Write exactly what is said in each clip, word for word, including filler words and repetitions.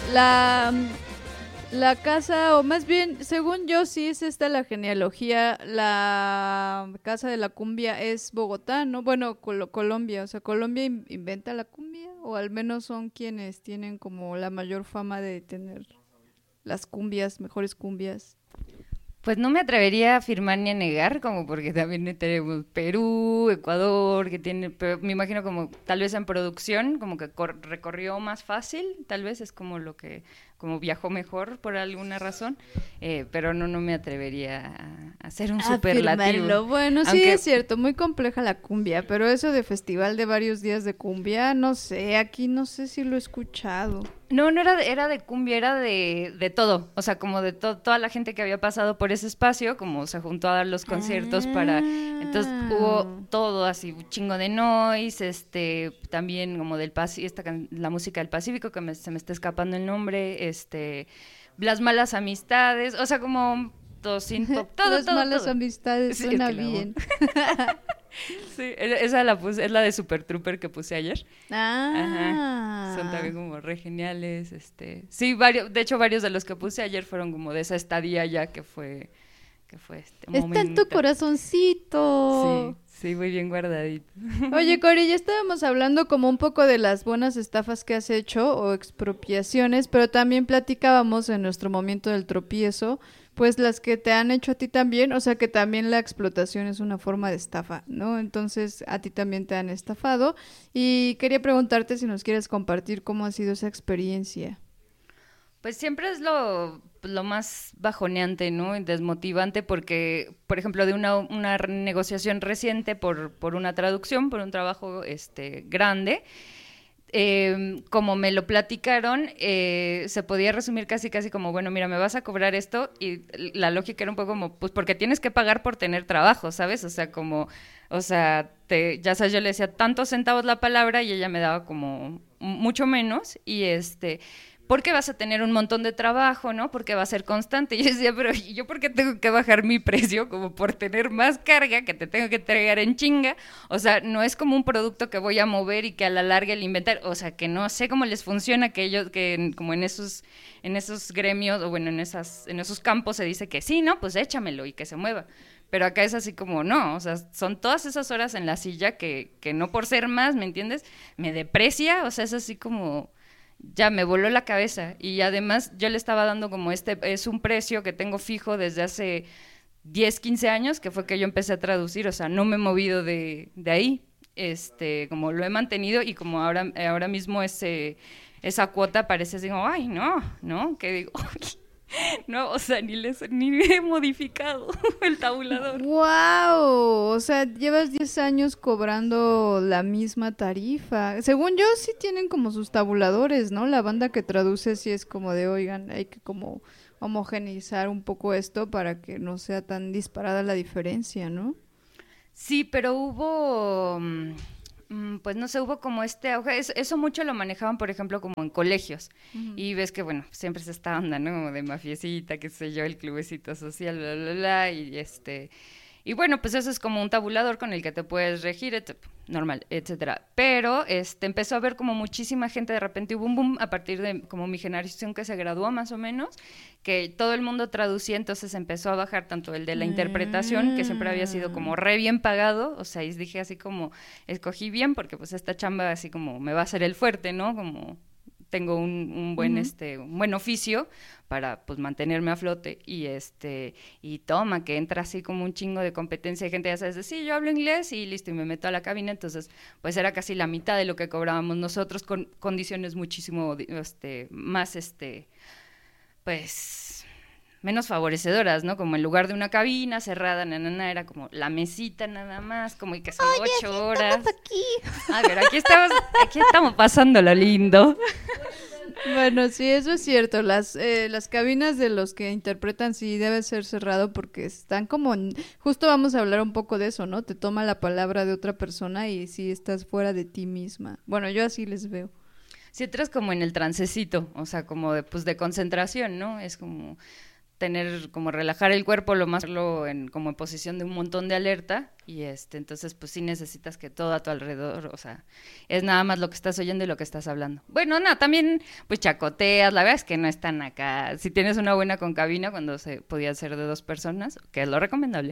la, la casa, o más bien, según yo, sí es esta la genealogía, la casa de la cumbia es Bogotá, ¿no? Bueno, Col- Colombia, o sea, Colombia in- inventa la cumbia, o al menos son quienes tienen como la mayor fama de tener las cumbias, mejores cumbias. Pues no me atrevería a afirmar ni a negar, como porque también tenemos Perú, Ecuador, que tiene, pero me imagino como tal vez en producción, como que cor- recorrió más fácil, tal vez es como lo que, como viajó mejor por alguna razón, eh, pero no, no me atrevería a, a hacer un superlativo, Afirmarlo. Bueno, sí es aunque cierto, muy compleja la cumbia, pero eso de festival de varios días de cumbia, no sé, aquí no sé si lo he escuchado. no, no era de, era de cumbia, era de, de todo, o sea, como de to- toda la gente que había pasado por ese espacio, como se juntó a dar los conciertos para, entonces hubo Ah. todo así, un chingo de noise, este, también como del Pacífico, esta can- la música del Pacífico, que me- se me está escapando el nombre, este, las malas amistades, o sea, como todo sin pop, todo, Las todo, malas todo. amistades Sí, es suena que la amo. bien. Sí, e- esa la puse, es la de Super Trooper que puse ayer. Ajá. Son Ah. también como re geniales, este. Sí, varios, de hecho varios de los que puse ayer fueron como de esa estadía ya que fue, que fue este Está en tu momento. Sí, corazoncito. sí, muy bien guardadito. Oye, Cori, ya estábamos hablando como un poco de las buenas estafas que has hecho o expropiaciones, pero también platicábamos en nuestro momento del tropiezo, pues las que te han hecho a ti también, o sea que también la explotación es una forma de estafa, ¿no? Entonces a ti también te han estafado y quería preguntarte si nos quieres compartir cómo ha sido esa experiencia. Pues siempre es lo, lo más bajoneante, ¿no? Y desmotivante porque, por ejemplo, de una, una negociación reciente por, por una traducción, por un trabajo este, grande, eh, como me lo platicaron, eh, se podía resumir casi casi como, bueno, mira, me vas a cobrar esto y la lógica era un poco como, pues porque tienes que pagar por tener trabajo, ¿sabes? O sea, como, o sea, te, ya sabes, yo le decía tantos centavos la palabra y ella me daba como mucho menos y este... Porque vas a tener un montón de trabajo, ¿no? Porque va a ser constante. Y yo decía, pero ¿y yo por qué tengo que bajar mi precio? Como por tener más carga que te tengo que entregar en chinga. O sea, no es como un producto que voy a mover y que a la larga el inventar. O sea, que no sé cómo les funciona, que ellos, que como en esos, en esos gremios, o bueno, en esas, en esos campos se dice que sí, ¿no? Pues échamelo y que se mueva. Pero acá es así como, no, o sea, son todas esas horas en la silla que, que no por ser más, ¿me entiendes? Me deprecia, o sea, es así como ya me voló la cabeza y además yo le estaba dando como este, es un precio que tengo fijo desde hace diez quince años, que fue que yo empecé a traducir, o sea, no me he movido de, de ahí, este, como lo he mantenido y como ahora, ahora mismo ese, esa cuota parece así como, ay, no, no, que digo, no, o sea, ni, les, ni he modificado el tabulador. ¡Wow! O sea, llevas diez años cobrando la misma tarifa. Según yo, sí tienen como sus tabuladores, ¿no? La banda que traduce sí es como de, oigan, hay que como homogeneizar un poco esto para que no sea tan disparada la diferencia, ¿no? Sí, pero hubo, mm, mm, pues no sé, hubo como este auge, eso, eso mucho lo manejaban, por ejemplo, como en colegios, Ujú. y ves que, bueno, siempre es esta onda, ¿no? Como de mafiecita, qué sé yo, el clubecito social, bla, bla, bla, y este, y bueno, pues eso es como un tabulador con el que te puedes regir, et- normal, etcétera. Pero este empezó a haber como muchísima gente, de repente hubo un boom a partir de como mi generación que se graduó más o menos, que todo el mundo traducía, entonces empezó a bajar tanto el de la interpretación, que siempre había sido Mm. como re bien pagado, o sea, y dije así como, escogí bien porque pues esta chamba así como me va a hacer el fuerte, ¿no? Como tengo un, un buen Ujú. este un buen oficio para pues mantenerme a flote y este y toma que entra así como un chingo de competencia de gente, ya sabes, de, sí, yo hablo inglés y listo y me meto a la cabina, entonces pues era casi la mitad de lo que cobrábamos nosotros con condiciones muchísimo este más este pues menos favorecedoras, ¿no? Como en lugar de una cabina cerrada, nanana, era como la mesita nada más, como y que son Oye, sí, ocho estamos horas. aquí. A ver, aquí estamos, aquí estamos pasando lo lindo. Bueno, sí, eso es cierto. Las, eh, las cabinas de los que interpretan sí debe ser cerrado porque están como... en- Justo vamos a hablar un poco de eso, ¿no? Te toma la palabra de otra persona y sí estás fuera de ti misma. Bueno, yo así les veo. Si entras como en el trancecito, o sea, como de, pues de concentración, ¿no? Es como tener, como relajar el cuerpo, lo más lo en, como en posición de un montón de alerta Y este, entonces, pues sí necesitas que todo a tu alrededor, o sea, es nada más lo que estás oyendo y lo que estás hablando. Bueno, no, también, pues chacoteas, la verdad es que no están acá. Si tienes una buena concabina, cuando se podía hacer de dos personas, que es lo recomendable,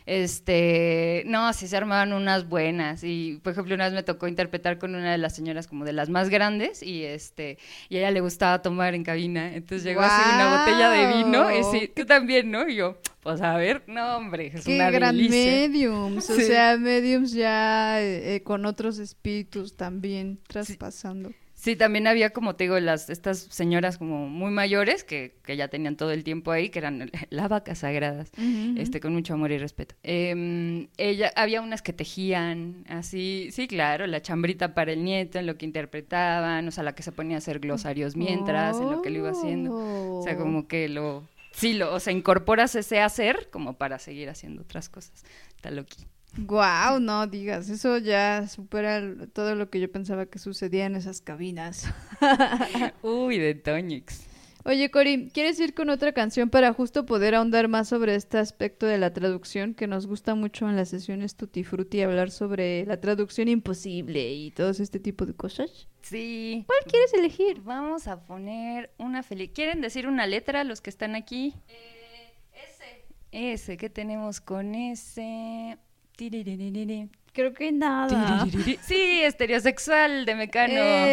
este, no, sí se armaban unas buenas. Y, por ejemplo, una vez me tocó interpretar con una de las señoras como de las más grandes, y este, y a ella le gustaba tomar en cabina. Entonces llegó ¡Guau! así una botella de vino, y sí, tú también, ¿no? Y yo, pues a ver, no, hombre, es Qué una gran delicia. mediums, o Sí. sea, mediums ya eh, eh, con otros espíritus también traspasando. Sí, también había, como te digo, las estas señoras como muy mayores que, que ya tenían todo el tiempo ahí, que eran las vacas sagradas, Ujú, ujú. este, con mucho amor y respeto. Eh, ella, había unas que tejían, así, sí, claro, la chambrita para el nieto en lo que interpretaban, o sea, la que se ponía a hacer glosarios mientras, en lo que lo iba haciendo. O sea, Oh. como que lo, sí, lo, o sea, incorporas ese hacer como para seguir haciendo otras cosas. Está loqui. Guau, no digas, eso ya supera el- todo lo que yo pensaba que sucedía en esas cabinas. Uy, de Toñix. Oye, Cori, ¿quieres ir con otra canción para justo poder ahondar más sobre este aspecto de la traducción que nos gusta mucho en las sesiones Tutti Frutti, hablar sobre la traducción imposible y todo este tipo de cosas? Sí. ¿Cuál quieres elegir? Vamos a poner una feliz. ¿Quieren decir una letra los que están aquí? Eh, ese. Ese, ¿qué tenemos con ese? Tiriririri. Creo que nada. Tiriririri. Sí, estereosexual de Mecano.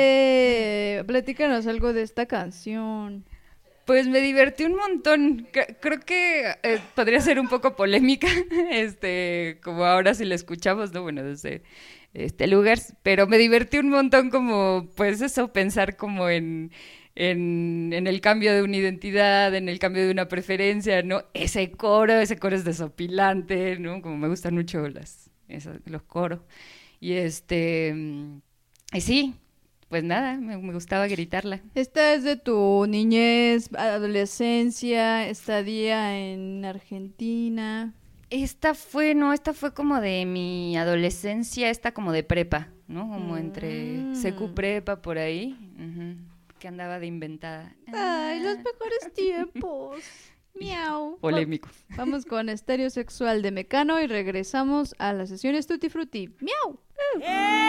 Eh, platícanos algo de esta canción. Pues me divertí un montón. C- Creo que eh, podría ser un poco polémica, este, como ahora si la escuchamos, ¿no? Bueno, desde este lugar, pero me divertí un montón como, pues eso, pensar como en, en, en el cambio de una identidad, en el cambio de una preferencia, ¿no? Ese coro, ese coro es desopilante, ¿no? Como me gustan mucho las, esos, los coros. Y este, mm, y sí, pues nada, me, me gustaba gritarla. Esta es de tu niñez, adolescencia, estadía en Argentina. Esta fue, no, esta fue como de mi adolescencia, esta como de prepa, ¿no? Como entre Mm. secu prepa por ahí, ujú, que andaba de inventada. Ay, los Ah, mejores tiempos. Miau. polémico. Va- Vamos con Estéreo Sexual de Mecano y regresamos a las sesiones Tutti Frutti. Miau.